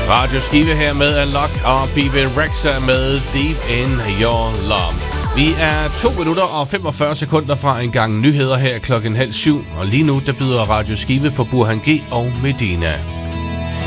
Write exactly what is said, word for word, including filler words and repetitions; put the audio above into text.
Radio Skive her med Alok og Bibi Rexha med Deep in Your Love. Vi er to minutter og femogfyrre sekunder fra en gang nyheder her klokken halv syv, og lige nu der byder Radio Skive på Burhan G og Medina.